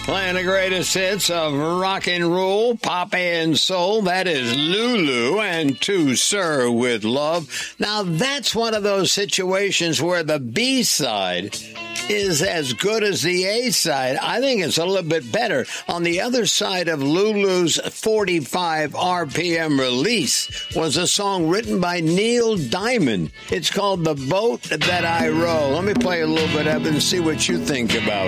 Playing the greatest hits of rock and roll, pop and soul. That is Lulu and To Sir with Love. Now, that's one of those situations where the B-side is as good as the A-side. I think it's a little bit better. On the other side of Lulu's 45 RPM release was a song written by Neil Diamond. It's called The Boat That I Row. Let me play a little bit of it and see what you think about it.